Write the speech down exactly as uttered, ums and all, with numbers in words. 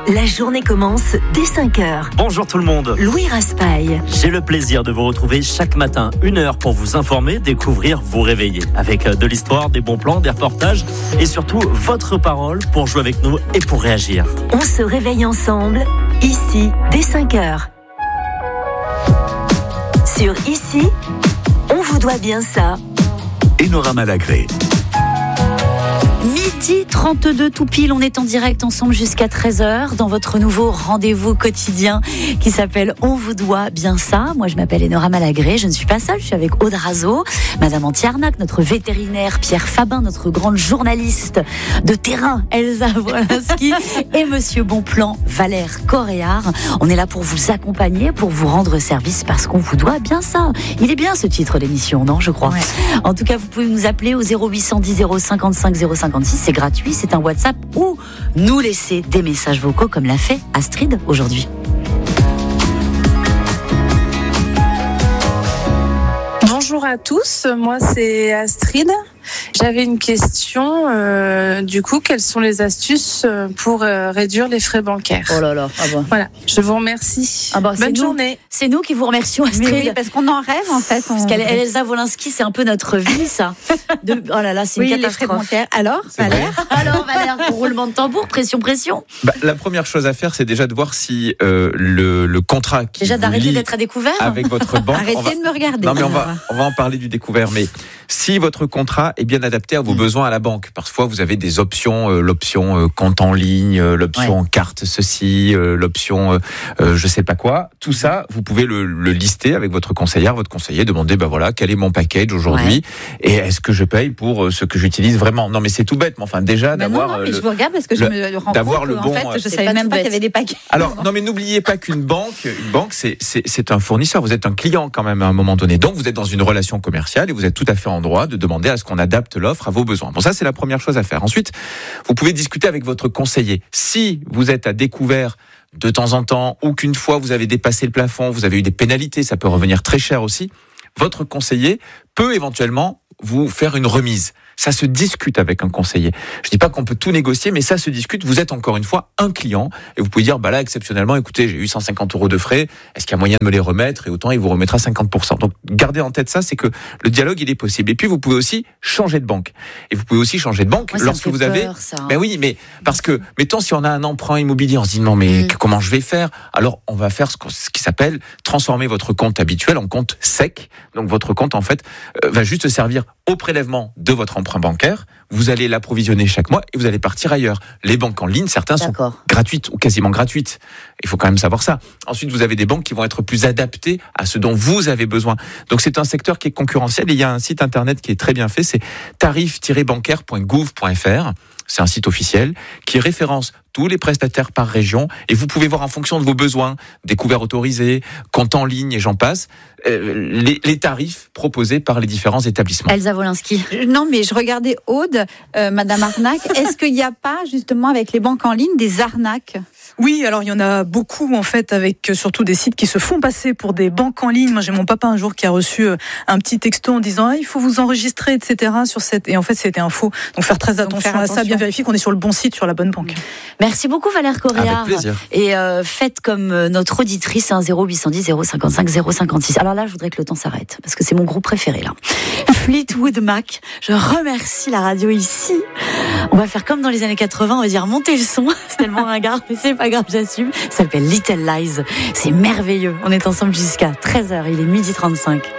La journée commence dès cinq heures. Bonjour tout le monde. Louis Raspail. J'ai le plaisir de vous retrouver chaque matin, une heure pour vous informer, découvrir, vous réveiller. Avec de l'histoire, des bons plans, des reportages et surtout votre parole pour jouer avec nous et pour réagir. On se réveille ensemble, ici, dès cinq heures. Sur Ici, on vous doit bien ça. Enora Malagré. Midi trente-deux tout pile, on est en direct ensemble jusqu'à treize heures dans votre nouveau rendez-vous quotidien qui s'appelle On vous doit bien ça. Moi je m'appelle Enora Malagré, je ne suis pas seule, je suis avec Aude Razo, Madame Antiarnac, notre vétérinaire Pierre Fabin, notre grande journaliste de terrain Elsa Wolinski et Monsieur Bonplan Valère Coréard. On est là pour vous accompagner, pour vous rendre service parce qu'on vous doit bien ça. Il est bien ce titre d'émission, non je crois. Ouais. En tout cas vous pouvez nous appeler au zéro huit cent dix zéro cinquante-cinq zéro cinquante-six, c'est gratuit, c'est un WhatsApp ou nous laisser des messages vocaux comme l'a fait Astrid aujourd'hui. Bonjour à tous, moi c'est Astrid. J'avais une question, euh, du coup, quelles sont les astuces pour euh, réduire les frais bancaires ? Oh là là, ah bon. Voilà, je vous remercie. Ah bah, Bonne nous, journée. C'est nous qui vous remercions, Astrid. Oui, parce qu'on en rêve en fait. On... Parce qu'Elsa Wolinski, c'est un peu notre vie, ça. De... Oh là là, c'est oui, une catastrophe. Les frais bancaires. Alors, Valère Alors, Valère, roulement de tambour, pression, pression. Bah, la première chose à faire, c'est déjà de voir si euh, le, le contrat qui déjà vous d'arrêter lie d'être à découvert avec votre banque. Arrêtez va... de me regarder. Non mais on va on va en parler du découvert. Mais si votre contrat est bien adapté à vos mmh. besoins à la banque, parfois vous avez des options, euh, l'option euh, compte en ligne, euh, l'option ouais. carte ceci, euh, l'option euh, euh, je sais pas quoi. Tout ça, vous pouvez le, le lister avec votre conseillère, votre conseiller, demander ben voilà quel est mon package aujourd'hui ouais. et est-ce que je paye pour euh, ce que j'utilise vraiment. Non mais c'est tout bête, mais enfin déjà mais d'avoir. Non, non, mais le, je vous regarde parce que je me rends d'avoir compte le bon. En fait, je c'est savais pas même pas bête. qu'il y avait des packages. Alors non mais n'oubliez pas qu'une banque, une banque c'est c'est c'est un fournisseur. Vous êtes un client quand même à un moment donné. Donc vous êtes dans une relation commerciale et vous êtes tout à fait en droit de demander à ce qu'on adapte l'offre à vos besoins. Bon ça c'est la première chose à faire. Ensuite, vous pouvez discuter avec votre conseiller. Si vous êtes à découvert de temps en temps ou qu'une fois vous avez dépassé le plafond, vous avez eu des pénalités, ça peut revenir très cher aussi, votre conseiller peut éventuellement vous faire une remise. Ça se discute avec un conseiller. Je dis pas qu'on peut tout négocier, mais ça se discute. Vous êtes encore une fois un client et vous pouvez dire, bah là, exceptionnellement, écoutez, j'ai eu cent cinquante euros de frais. Est-ce qu'il y a moyen de me les remettre? Et autant, il vous remettra cinquante pour cent. Donc, gardez en tête ça, c'est que le dialogue, il est possible. Et puis, vous pouvez aussi changer de banque. Et vous pouvez aussi changer de banque Moi, lorsque vous peur, avez. Ça, hein. Ben oui, mais parce que, mettons, si on a un emprunt immobilier, on se dit non, mais mm. comment je vais faire? Alors, on va faire ce, ce qui s'appelle transformer votre compte habituel en compte sec. Donc, votre compte, en fait, euh, va juste servir au prélèvement de votre emprunt bancaire. Vous allez l'approvisionner chaque mois et vous allez partir ailleurs. Les banques en ligne, certains D'accord. sont gratuites ou quasiment gratuites. Il faut quand même savoir ça. Ensuite, vous avez des banques qui vont être plus adaptées à ce dont vous avez besoin. Donc, c'est un secteur qui est concurrentiel et il y a un site internet qui est très bien fait. C'est tarif tiret bancaire point gouv point f r. C'est un site officiel qui référence tous les prestataires par région et vous pouvez voir en fonction de vos besoins, découvert autorisé, compte en ligne et j'en passe, euh, les, les tarifs proposés par les différents établissements. Elsa Wolinski. Non, mais je regardais Aude, euh, Madame Arnac. Est-ce qu'il n'y a pas justement avec les banques en ligne des arnaques ? Oui, alors il y en a beaucoup en fait, avec surtout des sites qui se font passer pour des banques en ligne. Moi, j'ai mon papa un jour qui a reçu un petit texto en disant ah, il faut vous enregistrer, et cetera sur cette et en fait c'était un faux. Donc faire très attention faire à attention. ça, bien vérifier qu'on est sur le bon site, sur la bonne banque. Merci beaucoup Valère Coréard. Avec plaisir. Et euh, faites comme notre auditrice, hein, zéro huit cent dix zéro cinquante-cinq zéro cinquante-six. Alors là, je voudrais que le temps s'arrête parce que c'est mon groupe préféré là. Fleetwood Mac. Je remercie la radio ici. On va faire comme dans les années quatre-vingts, on va dire montez le son. C'est tellement ringard, mais c'est pas grave, j'assume. Ça s'appelle Little Lies. C'est merveilleux. On est ensemble jusqu'à treize heures. Il est midi trente-cinq.